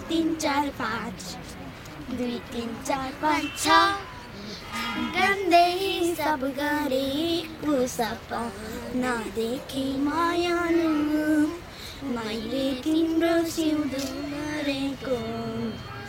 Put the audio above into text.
3 4 5 2 3 4 5 6 गन्दै सब गरेको सपना देखे मायालु मैले तिम्रो सिउँदो